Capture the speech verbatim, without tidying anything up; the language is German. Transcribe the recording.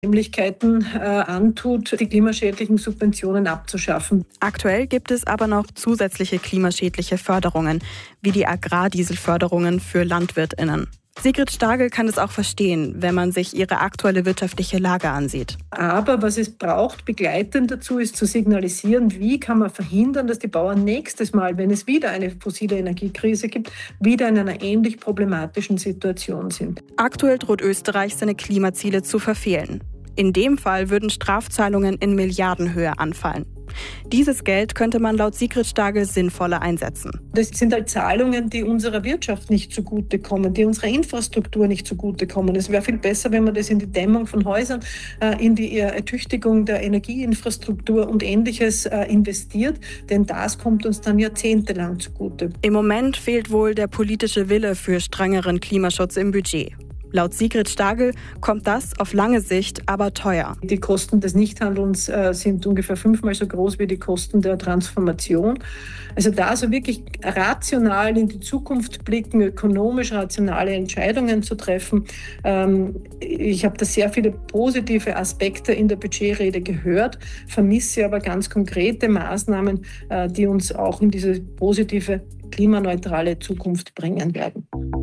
Möglichkeiten äh, antut, die klimaschädlichen Subventionen abzuschaffen. Aktuell gibt es aber noch zusätzliche klimaschädliche Förderungen, wie die Agrardieselförderungen für LandwirtInnen. Sigrid Stagel kann es auch verstehen, wenn man sich ihre aktuelle wirtschaftliche Lage ansieht. Aber was es braucht, begleitend dazu, ist zu signalisieren, wie kann man verhindern, dass die Bauern nächstes Mal, wenn es wieder eine fossile Energiekrise gibt, wieder in einer ähnlich problematischen Situation sind. Aktuell droht Österreich, seine Klimaziele zu verfehlen. In dem Fall würden Strafzahlungen in Milliardenhöhe anfallen. Dieses Geld könnte man laut Sigrid Stagel sinnvoller einsetzen. Das sind halt Zahlungen, die unserer Wirtschaft nicht zugutekommen, die unserer Infrastruktur nicht zugutekommen. Es wäre viel besser, wenn man das in die Dämmung von Häusern, in die Ertüchtigung der Energieinfrastruktur und Ähnliches investiert, denn das kommt uns dann jahrzehntelang zugute. Im Moment fehlt wohl der politische Wille für strengeren Klimaschutz im Budget. Laut Sigrid Stagel kommt das auf lange Sicht aber teuer. Die Kosten des Nichthandelns äh, sind ungefähr fünfmal so groß wie die Kosten der Transformation. Also da so wirklich rational in die Zukunft blicken, ökonomisch rationale Entscheidungen zu treffen. Ähm, ich habe da sehr viele positive Aspekte in der Budgetrede gehört, vermisse aber ganz konkrete Maßnahmen, äh, die uns auch in diese positive klimaneutrale Zukunft bringen werden.